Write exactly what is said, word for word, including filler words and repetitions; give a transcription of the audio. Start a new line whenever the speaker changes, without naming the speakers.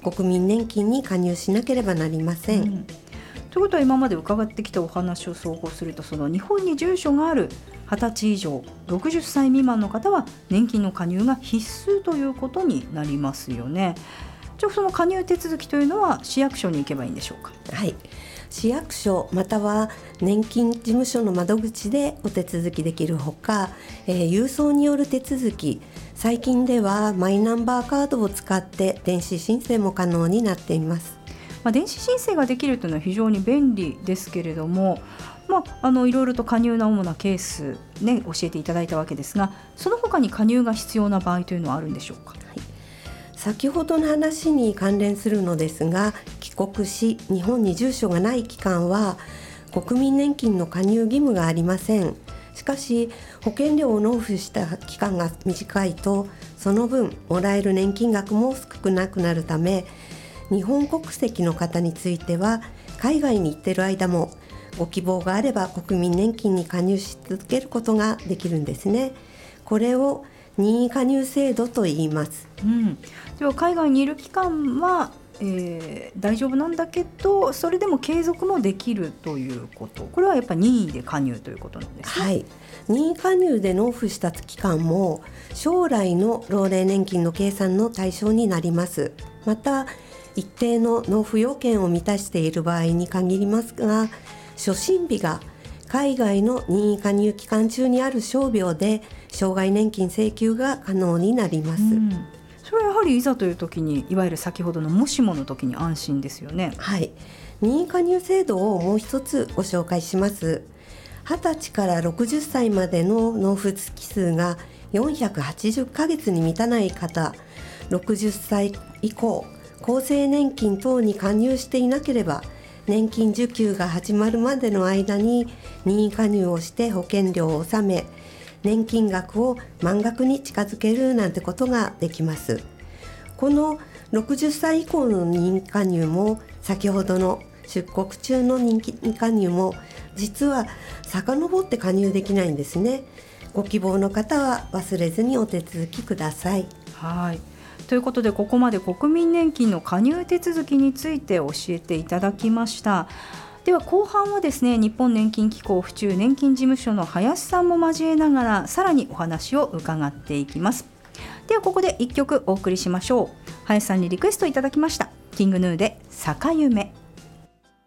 国民年金に加入しなければなりません、うん、
ということは今まで伺ってきたお話を総合すると、その日本に住所があるはたち以上ろくじゅっさい未満の方は年金の加入が必須ということになりますよね。じゃあその加入手続きというのは市役所に行けばいいんでしょうか。
はい、市役所または年金事務所の窓口でお手続きできるほか、えー、郵送による手続き、最近ではマイナンバーカードを使って電子申請も可能になっています。
まあ、電子申請ができるというのは非常に便利ですけれども、まあ、あのいろいろと加入の主なケース、ね、教えていただいたわけですが、その他に加入が必要な場合というのはあるんでしょうか。はい、
先ほどの話に関連するのですが、帰国し日本に住所がない期間は国民年金の加入義務がありません。しかし保険料を納付した期間が短いと、その分もらえる年金額も少なくなるため、日本国籍の方については海外に行っている間もご希望があれば国民年金に加入し続けることができるんですね。これを任意加入制度と言います、
うん、では海外にいる期間は、えー、大丈夫なんだけど、それでも継続もできるということ、これはやっぱり任意で加入ということなんですね。
はい、任意加入で納付した期間も将来の老齢年金の計算の対象になります。また一定の納付要件を満たしている場合に限りますが、初診日が海外の任意加入期間中にある傷病で障害年金請求が可能になります、うん、
それはやはりいざという時に、いわゆる先ほどのもしもの時に安心ですよね。
はい、任意加入制度をもう一つご紹介します。はたちからろくじゅっさいまでの納付期数がよんひゃくはちじゅっかげつに満たない方、ろくじゅっさい以降厚生年金等に加入していなければ、年金受給が始まるまでの間に任意加入をして保険料を納め、年金額を満額に近づけるなんてことができます。このろくじゅっさい以降の任意加入も、先ほどの出国中の任意加入も実は遡って加入できないんですね。ご希望の方は忘れずにお手続きください。
はい、ということで、ここまで国民年金の加入手続きについて教えていただきました。では後半はですね、日本年金機構府中年金事務所の林さんも交えながら、さらにお話を伺っていきます。ではここでいっきょくお送りしましょう。林さんにリクエストいただきました。キングヌーで坂夢。